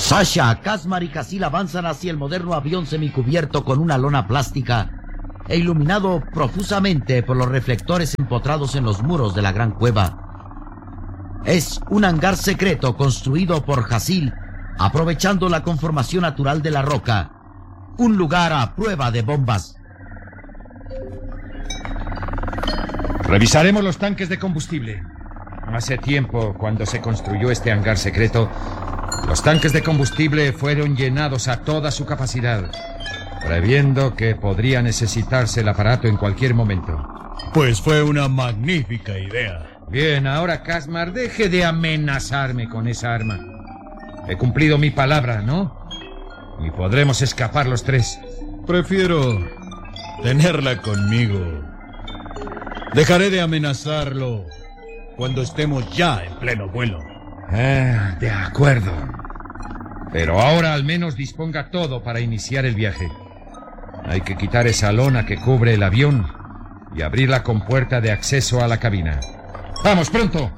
Sasha, Kazmar y Hasil avanzan hacia el moderno avión semicubierto con una lona plástica e iluminado profusamente por los reflectores empotrados en los muros de la gran cueva. Es un hangar secreto construido por Hasil, aprovechando la conformación natural de la roca, un lugar a prueba de bombas. Revisaremos los tanques de combustible. Hace tiempo, cuando se construyó este hangar secreto, los tanques de combustible fueron llenados a toda su capacidad, previendo que podría necesitarse el aparato en cualquier momento. Pues fue una magnífica idea. Bien, ahora, Kazmar, deje de amenazarme con esa arma. He cumplido mi palabra, ¿no? Y podremos escapar los tres. Prefiero tenerla conmigo. Dejaré de amenazarlo cuando estemos ya en pleno vuelo. De acuerdo. Pero ahora al menos disponga todo para iniciar el viaje. Hay que quitar esa lona que cubre el avión y abrir la compuerta de acceso a la cabina. ¡Vamos, pronto!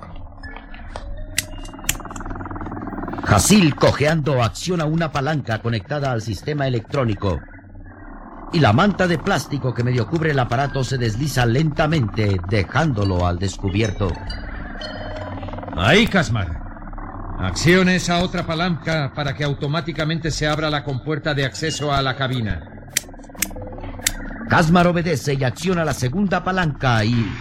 Hasil, cojeando, acciona una palanca conectada al sistema electrónico. Y la manta de plástico que medio cubre el aparato se desliza lentamente, dejándolo al descubierto. Ahí, Kazmar. Accione esa otra palanca para que automáticamente se abra la compuerta de acceso a la cabina. Kazmar obedece y acciona la segunda palanca y...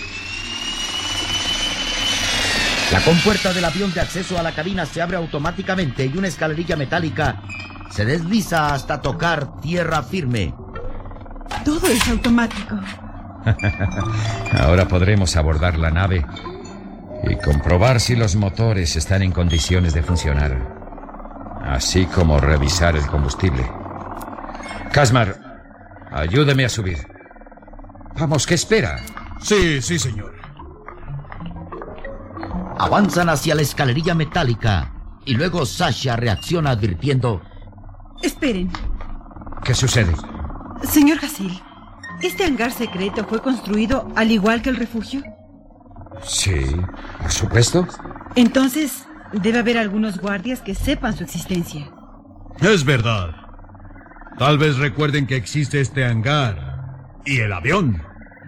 la compuerta del avión de acceso a la cabina se abre automáticamente y una escalerilla metálica se desliza hasta tocar tierra firme. Todo es automático. Ahora podremos abordar la nave y comprobar si los motores están en condiciones de funcionar, así como revisar el combustible. Kazmar, ayúdeme a subir. Vamos, ¿qué espera? Sí, señor. Avanzan hacia la escalerilla metálica y luego Sasha reacciona advirtiendo: Esperen. ¿Qué sucede? Señor Hasil, ¿este hangar secreto fue construido al igual que el refugio? Sí, por supuesto. Entonces, debe haber algunos guardias que sepan su existencia. Es verdad. Tal vez recuerden que existe este hangar y el avión.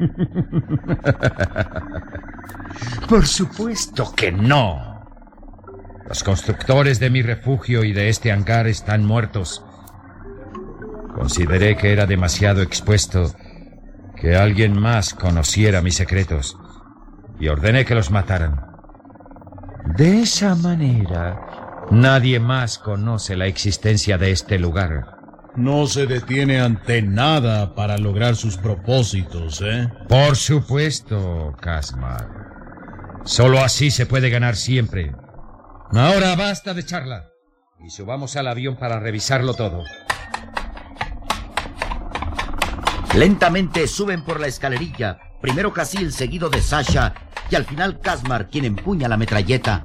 Por supuesto que no. Los constructores de mi refugio y de este hangar están muertos. Consideré que era demasiado expuesto que alguien más conociera mis secretos y ordené que los mataran. De esa manera, nadie más conoce la existencia de este lugar. No se detiene ante nada para lograr sus propósitos, ¿eh? Por supuesto, Kazmar. Solo así se puede ganar siempre. Ahora basta de charla y subamos al avión para revisarlo todo. Lentamente suben por la escalerilla, primero Hasil seguido de Sasha y al final Kazmar, quien empuña la metralleta.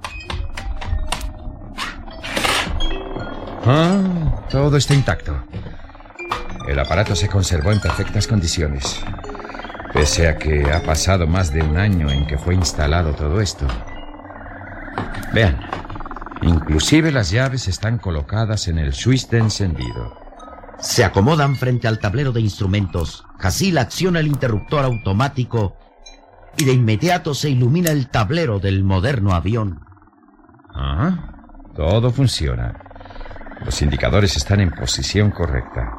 Todo está intacto. El aparato se conservó en perfectas condiciones, pese a que ha pasado más de un año en que fue instalado todo esto. Vean, inclusive las llaves están colocadas en el switch de encendido. Se acomodan frente al tablero de instrumentos. Hasil acciona el interruptor automático y de inmediato se ilumina el tablero del moderno avión. Todo funciona. Los indicadores están en posición correcta.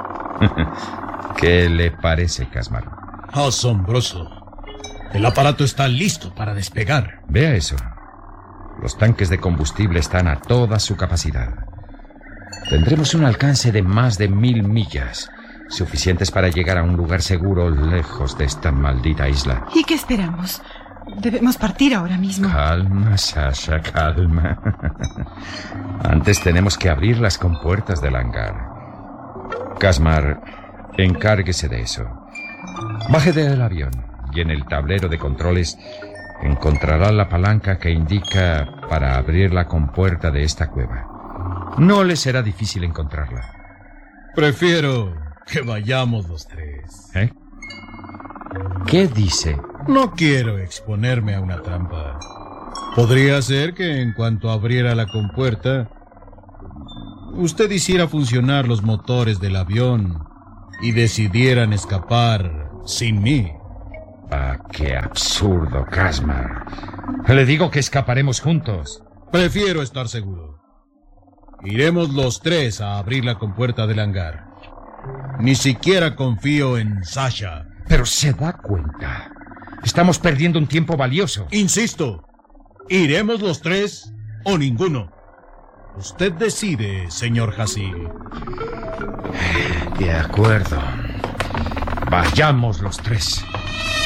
¿Qué le parece, Kazmar? Asombroso. El aparato está listo para despegar. Vea eso. Los tanques de combustible están a toda su capacidad. Tendremos un alcance de más de 1000 millas, suficientes para llegar a un lugar seguro lejos de esta maldita isla. ¿Y qué esperamos? Debemos partir ahora mismo. Calma, Sasha, calma. Antes tenemos que abrir las compuertas del hangar. Kazmar, encárguese de eso. Baje del avión y en el tablero de controles encontrará la palanca que indica para abrir la compuerta de esta cueva. No le será difícil encontrarla. Prefiero que vayamos los tres. ¿Eh? ¿Qué dice? No quiero exponerme a una trampa. Podría ser que en cuanto abriera la compuerta, usted hiciera funcionar los motores del avión y decidieran escapar sin mí. Ah, qué absurdo, Kazmar. Le digo que escaparemos juntos. Prefiero estar seguro. Iremos los tres a abrir la compuerta del hangar. Ni siquiera confío en Sasha. Pero se da cuenta. Estamos perdiendo un tiempo valioso. Insisto, ¿iremos los tres o ninguno? Usted decide, señor Hasil. De acuerdo. Vayamos los tres.